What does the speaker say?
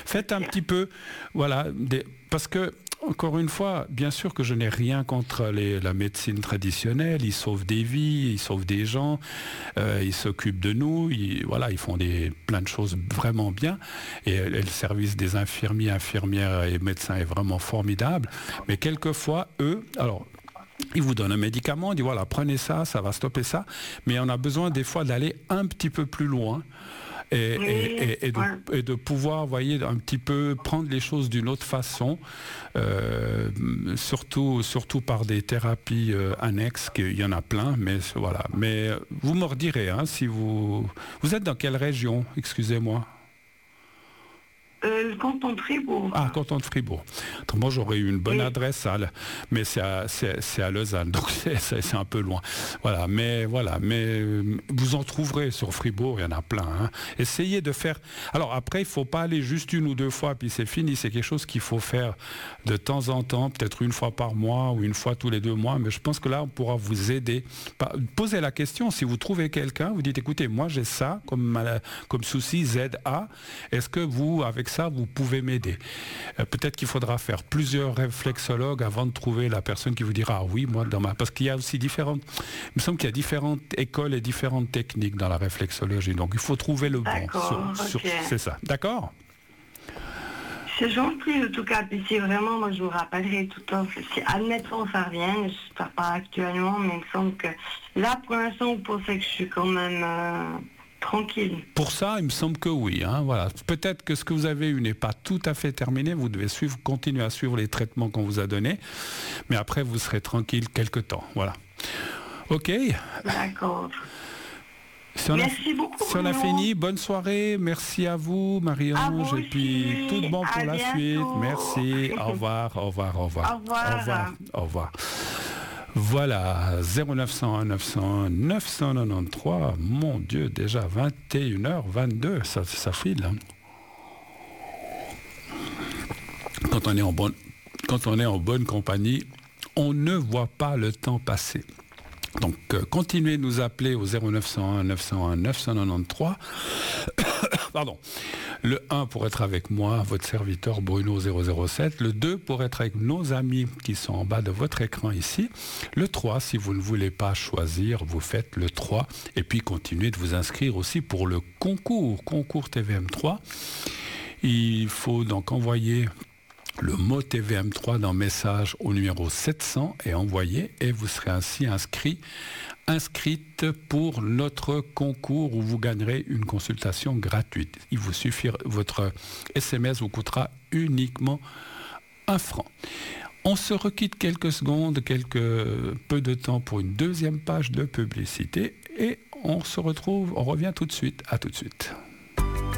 Faites un petit peu, voilà, parce que encore une fois, bien sûr que je n'ai rien contre la médecine traditionnelle. Ils sauvent des vies, ils sauvent des gens, ils s'occupent de nous. Ils font plein de choses vraiment bien. Et le service des infirmiers, infirmières et médecins est vraiment formidable. Mais quelquefois, ils vous donnent un médicament, ils disent voilà, prenez ça, ça va stopper ça. Mais on a besoin des fois d'aller un petit peu plus loin. Et de pouvoir, voyez, un petit peu prendre les choses d'une autre façon, surtout par des thérapies annexes, qu'il y en a plein, mais voilà. Mais vous me redirez, hein, si vous êtes dans quelle région, excusez-moi? Le canton de Fribourg. Ah, canton de Fribourg. Moi, j'aurais eu une bonne adresse, mais c'est à Lausanne, donc c'est un peu loin. Voilà, mais vous en trouverez sur Fribourg, il y en a plein. Hein. Essayez de faire... Alors après, il ne faut pas aller juste une ou deux fois, puis c'est fini. C'est quelque chose qu'il faut faire de temps en temps, peut-être une fois par mois ou une fois tous les 2 mois, mais je pense que là, on pourra vous aider. Posez la question, si vous trouvez quelqu'un, vous dites, écoutez, moi j'ai ça comme souci, ZA, est-ce que vous, avec ça, vous pouvez m'aider. Peut-être qu'il faudra faire plusieurs réflexologues avant de trouver la personne qui vous dira oui, moi parce qu'il y a aussi il me semble qu'il y a différentes écoles et différentes techniques dans la réflexologie. Donc il faut trouver le bon. C'est ça. D'accord? C'est gentil en tout cas. Puis si vraiment, moi je vous rappellerai tout le temps. Si admettons ça revient, je ne sais pas actuellement, mais il me semble que là pour l'instant vous pensez que je suis quand même tranquille. Pour ça, il me semble que oui. Hein, voilà. Peut-être que ce que vous avez eu n'est pas tout à fait terminé. Vous devez continuer à suivre les traitements qu'on vous a donnés. Mais après, vous serez tranquille quelque temps. Voilà. OK? D'accord. Merci beaucoup. Si on a fini, bonne soirée. Merci à vous, Marie-Ange. Et puis, tout de bon pour la suite. Merci. Au revoir. Au revoir. Au revoir. Au revoir. Au revoir. Au revoir. Voilà, 0901 901 993, mon Dieu, déjà 21h22, ça file. Hein. Quand on est en bonne compagnie, on ne voit pas le temps passer. Donc, continuez de nous appeler au 0901 901 993. Pardon. Le 1 pour être avec moi, votre serviteur Bruno 007. Le 2 pour être avec nos amis qui sont en bas de votre écran ici. Le 3, si vous ne voulez pas choisir, vous faites le 3. Et puis, continuez de vous inscrire aussi pour le concours TVM3. Il faut donc envoyer le mot TVM3 dans message au numéro 700 et envoyer, et vous serez ainsi inscrite pour notre concours où vous gagnerez une consultation gratuite. Il vous suffira, votre SMS vous coûtera uniquement 1 franc. On se requitte quelques secondes, peu de temps pour une deuxième page de publicité et on revient tout de suite. À tout de suite.